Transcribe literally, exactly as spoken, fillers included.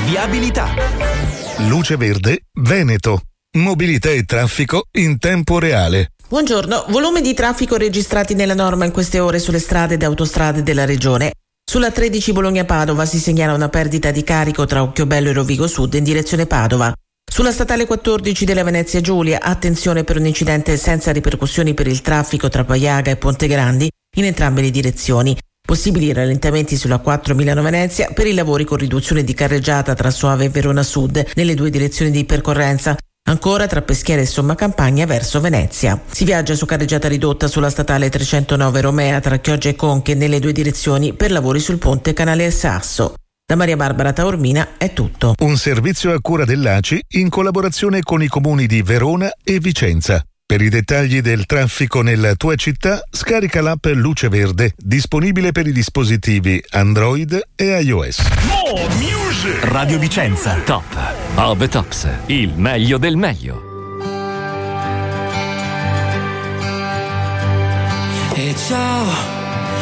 Viabilità. Luce Verde Veneto. Mobilità e traffico in tempo reale. Buongiorno, volume di traffico registrati nella norma in queste ore sulle strade ed autostrade della regione. Sulla tredici Bologna-Padova si segnala una perdita di carico tra Occhiobello e Rovigo Sud in direzione Padova. Sulla statale quattordici della Venezia Giulia, attenzione per un incidente senza ripercussioni per il traffico tra Paiaga e Ponte Grandi in entrambe le direzioni. Possibili rallentamenti sulla quattro Milano-Venezia per i lavori con riduzione di carreggiata tra Soave e Verona Sud nelle due direzioni di percorrenza. Ancora tra Peschiera e Somma Campagna verso Venezia. Si viaggia su carreggiata ridotta sulla statale trecentonove Romea tra Chioggia e Conche nelle due direzioni per lavori sul ponte Canale Sasso. Da Maria Barbara Taormina è tutto. Un servizio a cura dell'A C I in collaborazione con i comuni di Verona e Vicenza. Per i dettagli del traffico nella tua città, scarica l'app Luce Verde, disponibile per i dispositivi Android e iOS. More music. Radio Vicenza. Top of the Tops. Il meglio del meglio. E ciao.